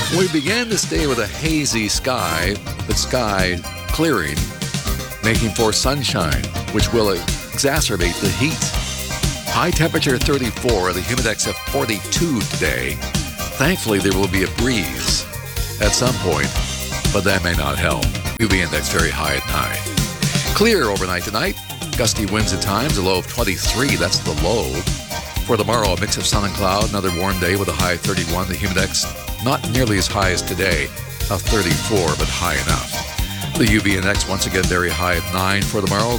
We began this day with a hazy sky, the sky clearing, making for sunshine, which will exacerbate the heat. High temperature 34, the humidex of 42 today. Thankfully, there will be a breeze at some point, but that may not help. UV index very high at 9. Clear overnight tonight. Gusty winds at times, a low of 23. That's the low. For tomorrow, a mix of sun and cloud, another warm day with a high of 31. The humidex not nearly as high as today, of 34, but high enough. The UV index once again very high at 9 for tomorrow.